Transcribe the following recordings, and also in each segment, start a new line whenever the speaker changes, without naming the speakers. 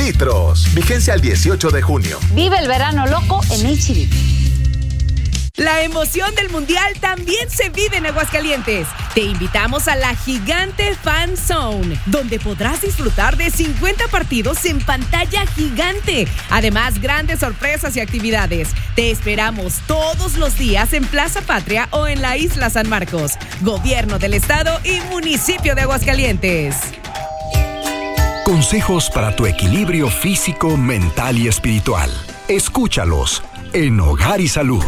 litros. Vigencia al 18 de junio.
Vive el verano loco en H-E-B.
La emoción del Mundial también se vive en Aguascalientes. Te invitamos a la Gigante Fan Zone, donde podrás disfrutar de 50 partidos en pantalla gigante. Además, grandes sorpresas y actividades. Te esperamos todos los días en Plaza Patria o en la Isla San Marcos. Gobierno del Estado y Municipio de Aguascalientes.
Consejos para tu equilibrio físico, mental y espiritual. Escúchalos en Hogar y Salud.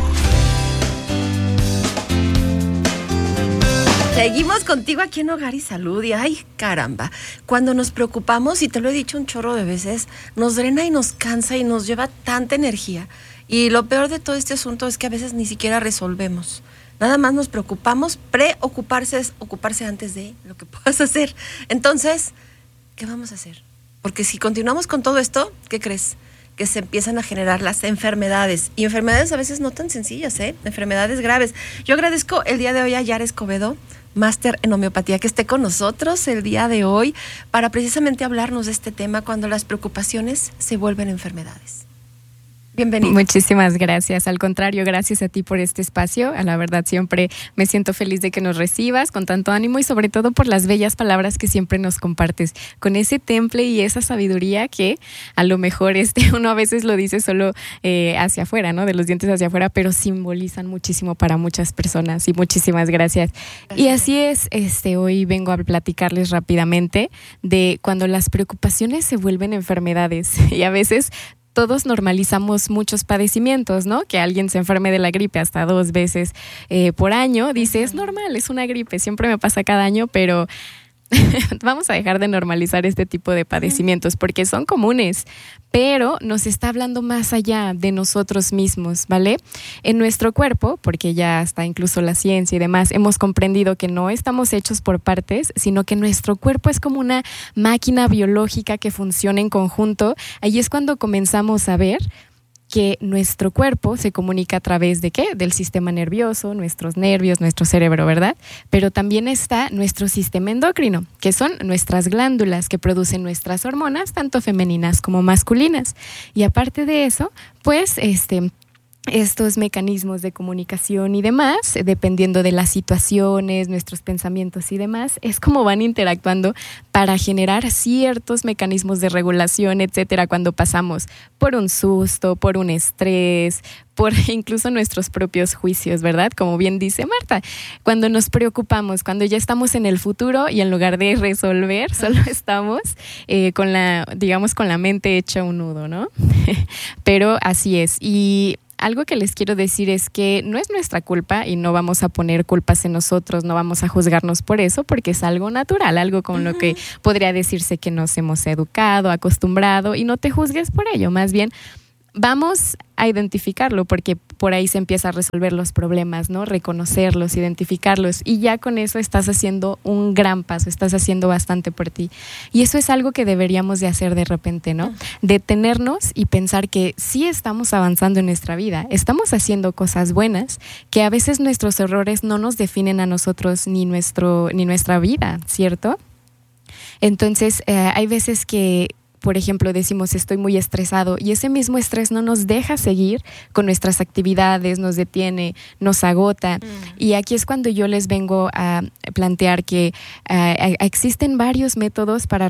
Seguimos contigo aquí en Hogar y Salud y ay, caramba, cuando nos preocupamos, y te lo he dicho un chorro de veces, nos drena y nos cansa y nos lleva tanta energía. Y lo peor de todo este asunto es que a veces ni siquiera resolvemos. Nada más nos preocupamos, preocuparse es ocuparse antes de lo que puedas hacer. Entonces, ¿qué vamos a hacer? Porque si continuamos con todo esto, ¿qué crees? Que se empiezan a generar las enfermedades. Y enfermedades a veces no tan sencillas, enfermedades graves. Yo agradezco el día de hoy a Yara Escobedo, máster en homeopatía, que esté con nosotros el día de hoy para precisamente hablarnos de este tema cuando las preocupaciones se vuelven enfermedades. Bienvenida.
Muchísimas gracias. Al contrario, gracias a ti por este espacio. A la verdad, siempre me siento feliz de que nos recibas con tanto ánimo y sobre todo por las bellas palabras que siempre nos compartes, con ese temple y esa sabiduría que a lo mejor uno a veces lo dice solo hacia afuera, ¿no? De los dientes hacia afuera, pero simbolizan muchísimo para muchas personas y muchísimas gracias. Y así es, hoy vengo a platicarles rápidamente de cuando las preocupaciones se vuelven enfermedades y a veces todos normalizamos muchos padecimientos, ¿no? Que alguien se enferme de la gripe hasta 2 veces por año, dice, es normal, es una gripe, siempre me pasa cada año, pero vamos a dejar de normalizar este tipo de padecimientos porque son comunes, pero nos está hablando más allá de nosotros mismos, ¿vale? En nuestro cuerpo, porque ya está incluso la ciencia y demás, hemos comprendido que no estamos hechos por partes, sino que nuestro cuerpo es como una máquina biológica que funciona en conjunto. Ahí es cuando comenzamos a ver que nuestro cuerpo se comunica a través de ¿qué? Del sistema nervioso, nuestros nervios, nuestro cerebro, ¿verdad? Pero también está nuestro sistema endocrino, que son nuestras glándulas que producen nuestras hormonas, tanto femeninas como masculinas. Y aparte de eso, pues estos mecanismos de comunicación y demás, dependiendo de las situaciones, nuestros pensamientos y demás, es como van interactuando para generar ciertos mecanismos de regulación, etcétera, cuando pasamos por un susto, por un estrés, por incluso nuestros propios juicios, ¿verdad? Como bien dice Marta, cuando nos preocupamos, cuando ya estamos en el futuro y en lugar de resolver, solo estamos con la mente hecha un nudo, ¿no? Pero así es. Y algo que les quiero decir es que no es nuestra culpa y no vamos a poner culpas en nosotros, no vamos a juzgarnos por eso, porque es algo natural, algo con lo que podría decirse que nos hemos educado, acostumbrado, y no te juzgues por ello, más bien vamos a identificarlo porque por ahí se empieza a resolver los problemas, ¿no? Reconocerlos, identificarlos, y ya con eso estás haciendo un gran paso, estás haciendo bastante por ti. Y eso es algo que deberíamos de hacer de repente, ¿no? Detenernos y pensar que sí estamos avanzando en nuestra vida, estamos haciendo cosas buenas, que a veces nuestros errores no nos definen a nosotros ni nuestra vida, ¿cierto? Entonces, hay veces que, por ejemplo, decimos estoy muy estresado y ese mismo estrés no nos deja seguir con nuestras actividades, nos detiene, nos agota. Y aquí es cuando yo les vengo a plantear que existen varios métodos para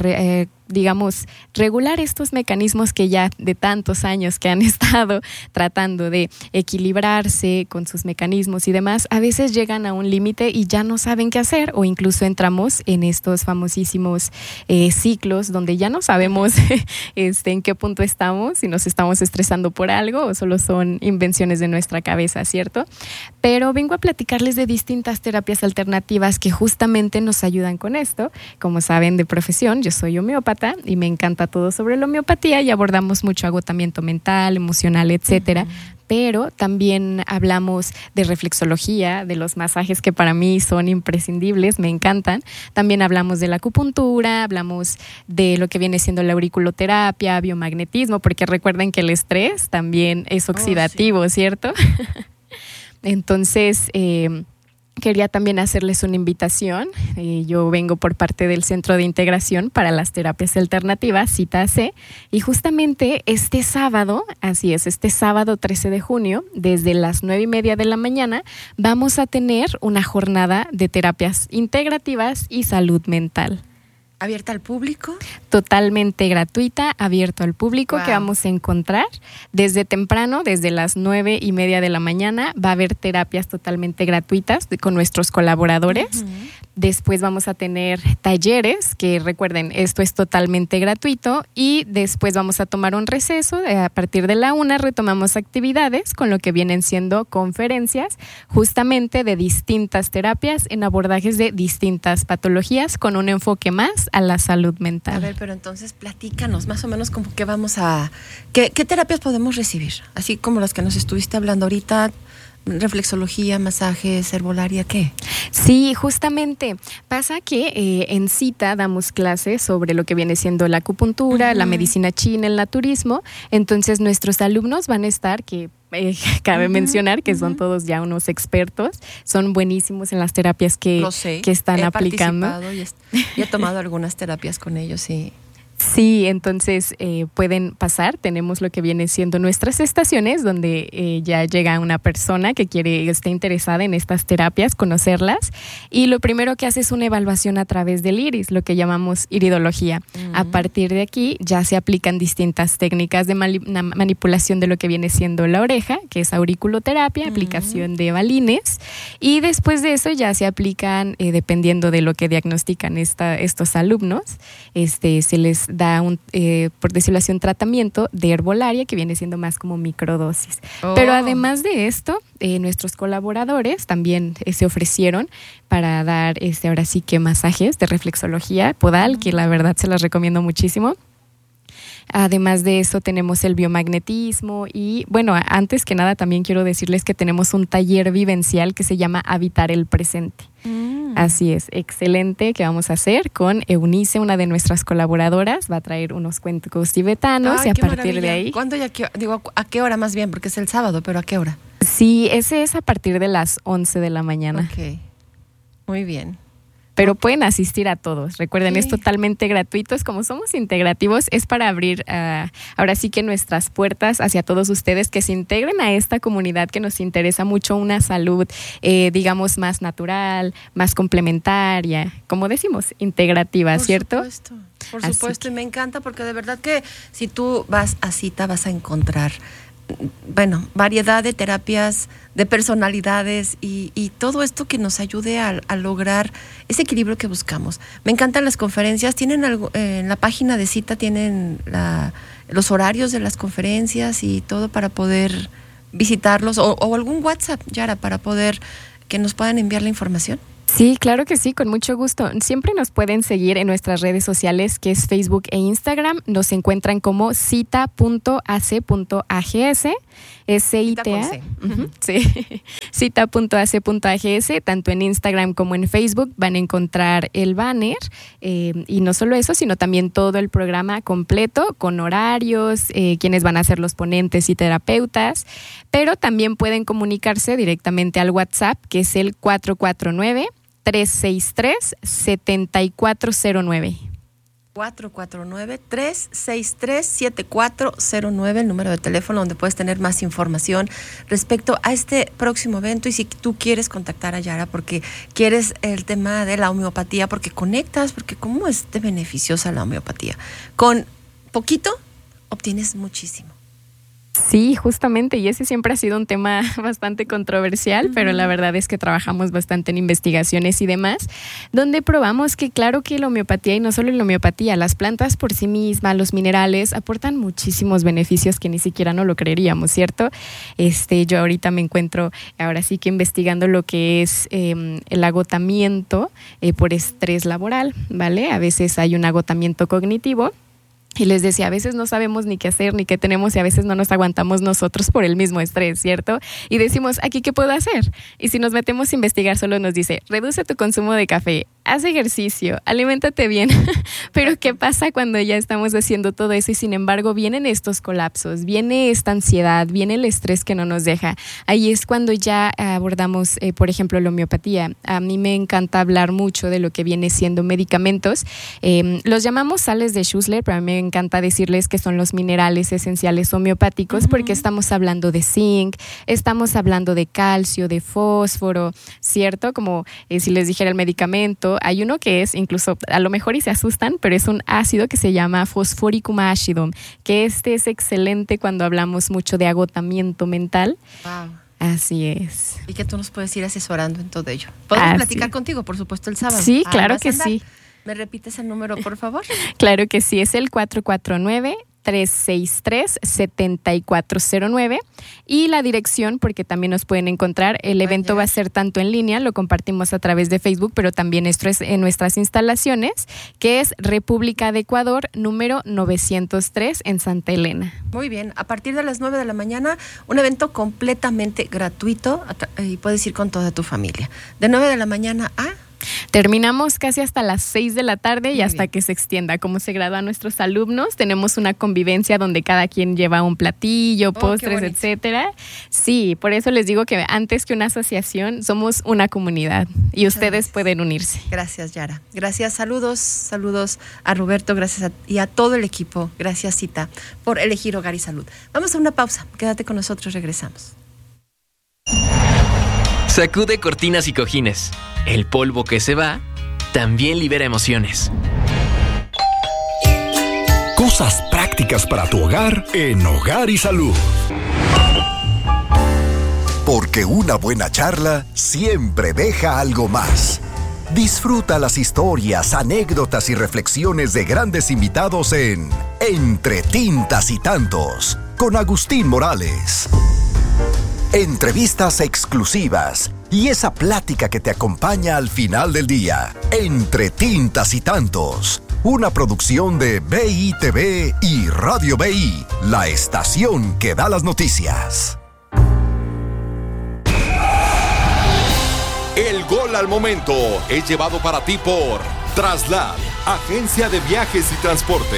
regular estos mecanismos que ya de tantos años que han estado tratando de equilibrarse con sus mecanismos y demás, a veces llegan a un límite y ya no saben qué hacer, o incluso entramos en estos famosísimos ciclos donde ya no sabemos en qué punto estamos, si nos estamos estresando por algo o solo son invenciones de nuestra cabeza, ¿cierto? Pero vengo a platicarles de distintas terapias alternativas que justamente nos ayudan con esto. Como saben de profesión, yo soy homeópata y me encanta todo sobre la homeopatía y abordamos mucho agotamiento mental, emocional, etcétera. Pero también hablamos de reflexología, de los masajes que para mí son imprescindibles, me encantan. También hablamos de la acupuntura, hablamos de lo que viene siendo la auriculoterapia, biomagnetismo, porque recuerden que el estrés también es oxidativo, ¿cierto? Entonces, quería también hacerles una invitación. Yo vengo por parte del Centro de Integración para las Terapias Alternativas, Cita AC, y justamente este sábado, así es, este sábado 13 de junio, desde las 9:30 de la mañana, vamos a tener una jornada de terapias integrativas y salud mental.
¿Abierta al público?
Totalmente gratuita, abierto al público,
Wow.
que vamos a encontrar desde temprano, desde las 9:30 de la mañana. Va a haber terapias totalmente gratuitas con nuestros colaboradores. Después vamos a tener talleres, que recuerden, esto es totalmente gratuito, y después vamos a tomar un receso. A partir de la 1 retomamos actividades con lo que vienen siendo conferencias justamente de distintas terapias en abordajes de distintas patologías con un enfoque más a la salud mental.
A ver, pero entonces platícanos más o menos como que vamos a... ¿Qué terapias podemos recibir? Así como las que nos estuviste hablando ahorita, reflexología, masajes, herbolaria, ¿qué?
Sí, justamente. Pasa que en Cita damos clases sobre lo que viene siendo la acupuntura, la medicina china, el naturismo. Entonces nuestros alumnos van a estar, que cabe mencionar que son todos ya unos expertos, son buenísimos en las terapias que están aplicando.
Y he tomado algunas terapias con ellos, sí.
Sí, entonces pueden pasar. Tenemos lo que viene siendo nuestras estaciones, donde ya llega una persona que está interesada en estas terapias, conocerlas, y lo primero que hace es una evaluación a través del iris, lo que llamamos iridología. A partir de aquí ya se aplican distintas técnicas de manipulación de lo que viene siendo la oreja, que es auriculoterapia, aplicación de balines, y después de eso ya se aplican, dependiendo de lo que diagnostican estos alumnos, se les da por decirlo así, un tratamiento de herbolaria que viene siendo más como microdosis. Pero además de esto, nuestros colaboradores también se ofrecieron para dar ahora sí que masajes de reflexología podal, que la verdad se las recomiendo muchísimo. Además de eso tenemos el biomagnetismo y bueno, antes que nada también quiero decirles que tenemos un taller vivencial que se llama Habitar el Presente. Así es, excelente, que vamos a hacer con Eunice, una de nuestras colaboradoras. Va a traer unos cuentos tibetanos y a partir de ahí...
¿Cuándo y a qué hora más bien? Porque es el sábado, pero ¿a qué hora?
Sí, ese es a partir de las 11 de la mañana.
Ok, muy bien.
Pero pueden asistir a todos. Recuerden, es totalmente gratuito. Es como somos integrativos, es para abrir ahora sí que nuestras puertas hacia todos ustedes que se integren a esta comunidad que nos interesa mucho una salud, digamos, más natural, más complementaria, como decimos, integrativa, ¿cierto?
Por supuesto, y me encanta porque de verdad que si tú vas a Cita vas a encontrar variedad de terapias, de personalidades y todo esto que nos ayude a lograr ese equilibrio que buscamos. Me encantan las conferencias. Tienen en la página de Cita tienen los horarios de las conferencias y todo para poder visitarlos o algún WhatsApp, Yara, para poder que nos puedan enviar la información.
Sí, claro que sí, con mucho gusto. Siempre nos pueden seguir en nuestras redes sociales, que es Facebook e Instagram. Nos encuentran como cita.ac.ags, S-I-T-A. Sí, cita.ac.ags, tanto en Instagram como en Facebook van a encontrar el banner. Y no solo eso, sino también todo el programa completo, con horarios, quienes van a ser los ponentes y terapeutas. Pero también pueden comunicarse directamente al WhatsApp, que es el 449-363-7409.
449-363-7409, el número de teléfono donde puedes tener más información respecto a este próximo evento. Y si tú quieres contactar a Yara porque quieres el tema de la homeopatía, porque conectas, porque cómo es de beneficiosa la homeopatía. Con poquito obtienes muchísimo.
Sí, justamente, y ese siempre ha sido un tema bastante controversial, pero la verdad es que trabajamos bastante en investigaciones y demás, donde probamos que claro que la homeopatía, y no solo la homeopatía, las plantas por sí mismas, los minerales, aportan muchísimos beneficios que ni siquiera no lo creeríamos, ¿cierto? Yo ahorita me encuentro, ahora sí que investigando lo que es el agotamiento por estrés laboral, ¿vale? A veces hay un agotamiento cognitivo. Y les decía, a veces no sabemos ni qué hacer, ni qué tenemos, y a veces no nos aguantamos nosotros por el mismo estrés, ¿cierto? Y decimos, ¿aquí qué puedo hacer? Y si nos metemos a investigar, solo nos dice, reduce tu consumo de café, haz ejercicio, aliméntate bien. Pero ¿qué pasa cuando ya estamos haciendo todo eso y sin embargo vienen estos colapsos, viene esta ansiedad, viene el estrés que no nos deja? Ahí es cuando ya abordamos, por ejemplo, la homeopatía. A mí me encanta hablar mucho de lo que viene siendo medicamentos. Los llamamos sales de Schussler, pero a mí me encanta decirles que son los minerales esenciales homeopáticos, porque estamos hablando de zinc, estamos hablando de calcio, de fósforo, ¿cierto? Como si les dijera el medicamento, hay uno que es, incluso a lo mejor y se asustan, pero es un ácido que se llama Phosphoricum acidum, que es excelente cuando hablamos mucho de agotamiento mental.
Wow.
Así es.
Y que tú nos puedes ir asesorando en todo ello. ¿Podemos platicar contigo, por supuesto, el sábado?
Sí, claro que sí.
¿Me repites el número, por favor?
Claro que sí, es el 449-363-7409 y la dirección, porque también nos pueden encontrar. El evento va a ser tanto en línea, lo compartimos a través de Facebook, pero también esto es en nuestras instalaciones, que es República de Ecuador, número 903 en Santa Elena.
Muy bien, a partir de las 9 de la mañana, un evento completamente gratuito y puedes ir con toda tu familia. De 9 de la mañana a...
Terminamos casi hasta las 6 de la tarde y hasta que se extienda. Como se gradúan nuestros alumnos, tenemos una convivencia donde cada quien lleva un platillo, postres, etcétera. Sí, por eso les digo que antes que una asociación, somos una comunidad y ustedes pueden unirse.
Gracias, Yara. Gracias, saludos a Roberto, gracias y a todo el equipo. Gracias, Cita, por elegir Hogar y Salud. Vamos a una pausa. Quédate con nosotros, regresamos.
Sacude cortinas y cojines. El polvo que se va también libera emociones.
Cosas prácticas para tu hogar en Hogar y Salud.
Porque una buena charla siempre deja algo más. Disfruta las historias, anécdotas y reflexiones de grandes invitados en Entre Tintas y Tantos, con Agustín Morales. Entrevistas exclusivas y esa plática que te acompaña al final del día. Entre Tintas y Tantos, una producción de BITV y Radio BI, la estación que da las noticias.
El gol al momento es llevado para ti por Traslad, agencia de viajes y transporte.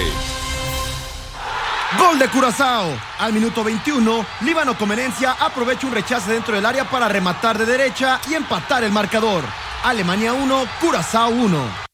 Gol de Curazao. Al minuto 21, Líbano Comenencia aprovecha un rechace dentro del área para rematar de derecha y empatar el marcador. Alemania 1, Curazao 1.